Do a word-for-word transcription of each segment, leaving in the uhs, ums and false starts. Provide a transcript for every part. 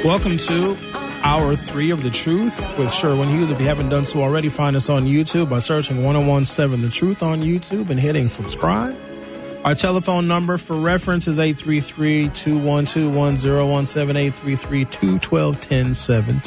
Welcome to Hour three of The Truth with Sherwin Hughes. If you haven't done so already, find us on YouTube by searching ten seventeen The Truth on YouTube and hitting subscribe. Our telephone number for reference is eight three three, two one two, one zero one seven, eight three three, two one two, one zero one seven.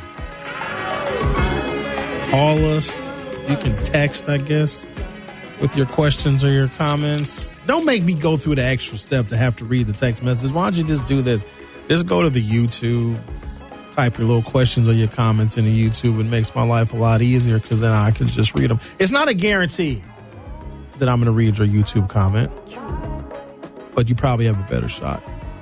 Call us. You can text, I guess, with your questions or your comments. Don't make me go through the extra step to have to read the text message. Why don't you just do this? Just go to the YouTube, type your little questions or your comments into YouTube. It makes my life a lot easier because then I can just read them. It's not a guarantee that I'm going to read your YouTube comment, but you probably have a better shot.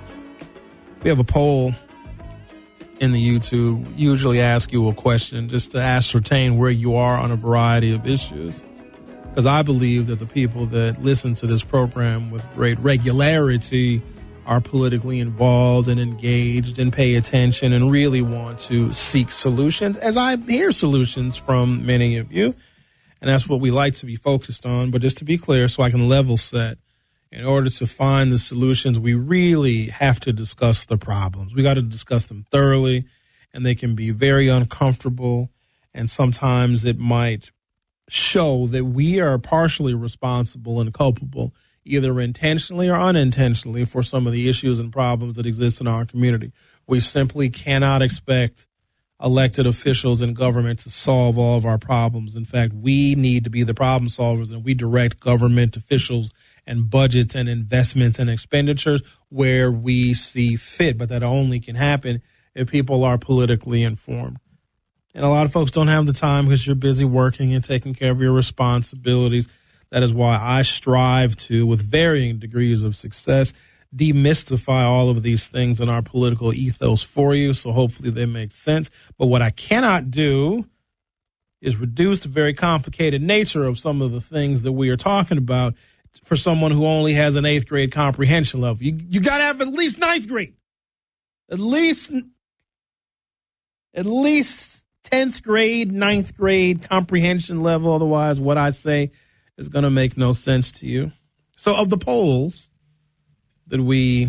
We have a poll in the YouTube. We usually ask you a question just to ascertain where you are on a variety of issues, because I believe that the people that listen to this program with great regularity are politically involved and engaged and pay attention and really want to seek solutions, as I hear solutions from many of you. And that's what we like to be focused on. But just to be clear, so I can level set, in order to find the solutions, we really have to discuss the problems. We got to discuss them thoroughly, and they can be very uncomfortable. And sometimes it might show that we are partially responsible and culpable, either intentionally or unintentionally, for some of the issues and problems that exist in our community. We simply cannot expect elected officials in government to solve all of our problems. In fact, we need to be the problem solvers, and we direct government officials and budgets and investments and expenditures where we see fit. But that only can happen if people are politically informed. And a lot of folks don't have the time because you're busy working and taking care of your responsibilities. That is why I strive to, with varying degrees of success, demystify all of these things in our political ethos for you. So hopefully they make sense. But what I cannot do is reduce the very complicated nature of some of the things that we are talking about for someone who only has an eighth grade comprehension level. You you got to have at least ninth grade, at least, at least tenth grade, ninth grade comprehension level. Otherwise, what I say is going to make no sense to you. So of the polls that we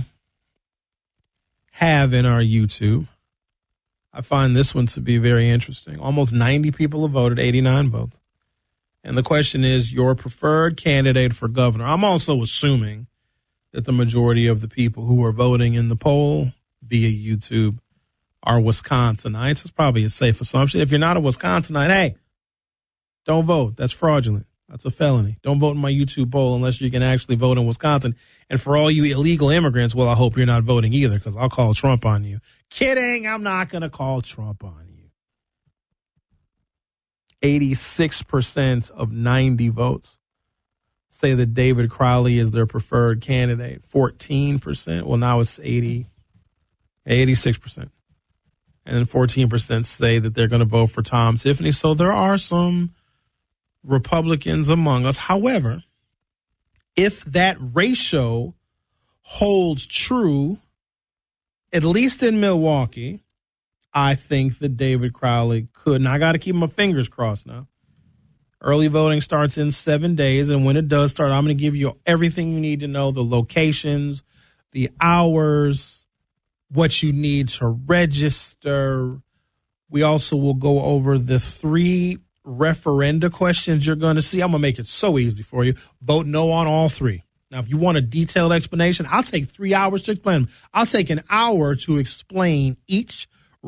have in our YouTube, I find this one to be very interesting. Almost ninety people have voted, eighty-nine votes. And the question is, your preferred candidate for governor. I'm also assuming that the majority of the people who are voting in the poll via YouTube are Wisconsinites. It's probably a safe assumption. If you're not a Wisconsinite, hey, don't vote. That's fraudulent. That's a felony. Don't vote in my YouTube poll unless you can actually vote in Wisconsin. And for all you illegal immigrants, well, I hope you're not voting either, because I'll call Trump on you. Kidding. I'm not going to call Trump on you. eighty-six percent of ninety votes say that David Crowley is their preferred candidate. fourteen percent. Well, now it's eighty, eighty-six percent. And then fourteen percent say that they're going to vote for Tom Tiffany. So there are some Republicans among us. However, if that ratio holds true, at least in Milwaukee, I think that David Crowley could. And I got to keep my fingers crossed now. Early voting starts in seven days. And when it does start, I'm going to give you everything you need to know, the locations, the hours, what you need to register. We also will go over the three referenda questions you're going to see. I'm going to make it so easy for you. Vote no on all three. Now, if you want a detailed explanation, I'll take three hours to explain them. I'll take an hour to explain each